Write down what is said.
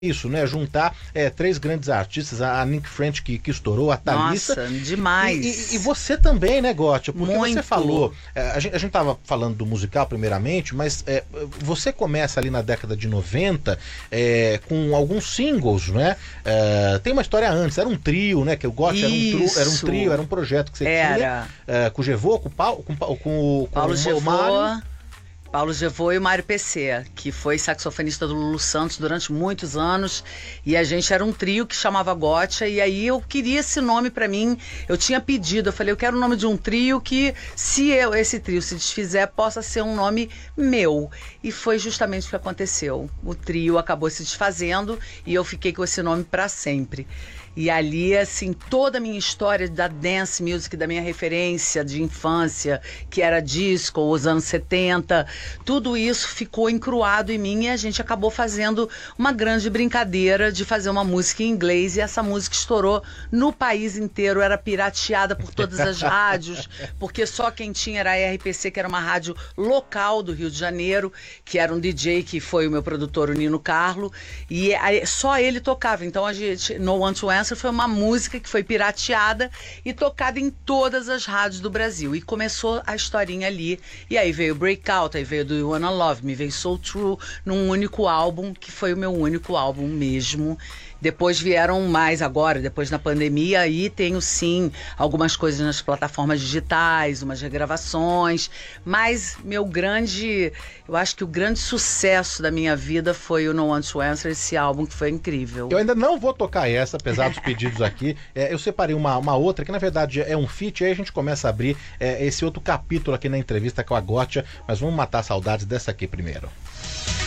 isso, né? Juntar três grandes artistas, a Nick French que estourou, a Thalissa. Nossa, demais. E você também, né, Gótia? Porque muito. Você falou, a gente tava falando do musical primeiramente, mas você começa ali na década de 90 com alguns singles, né? Tem uma história antes, era um trio, né? Que o Gótia era um trio, era um projeto que você tinha. Com o Gevô, com o Paulo Gevô. Mário. Paulo Gevô e o Mário PC, que foi saxofonista do Lulu Santos durante muitos anos, e a gente era um trio que chamava Gótia, e aí eu queria esse nome pra mim, eu tinha pedido, eu falei, eu quero o nome de um trio que, se esse trio se desfizer, possa ser um nome meu, e foi justamente o que aconteceu. O trio acabou se desfazendo, e eu fiquei com esse nome pra sempre. E ali, assim, toda a minha história da dance music, da minha referência de infância, que era disco, os anos 70, tudo isso ficou encruado em mim e a gente acabou fazendo uma grande brincadeira de fazer uma música em inglês, e essa música estourou no país inteiro, era pirateada por todas as rádios, porque só quem tinha era a RPC, que era uma rádio local do Rio de Janeiro, que era um DJ que foi o meu produtor, o Nino Carlo, e só ele tocava. Então a gente, No One to Answer foi uma música que foi pirateada e tocada em todas as rádios do Brasil. E começou a historinha ali. E aí veio Breakout, aí veio Do You Wanna Love Me, veio So True, num único álbum, que foi o meu único álbum mesmo. Depois vieram mais agora, depois na pandemia, aí tenho sim algumas coisas nas plataformas digitais, umas regravações, mas eu acho que o grande sucesso da minha vida foi o No One to Answer, esse álbum que foi incrível. Eu ainda não vou tocar essa, apesar dos pedidos aqui. Eu separei uma outra, que na verdade é um feat, aí a gente começa a abrir esse outro capítulo aqui na entrevista com a Gótia, mas vamos matar saudades dessa aqui primeiro.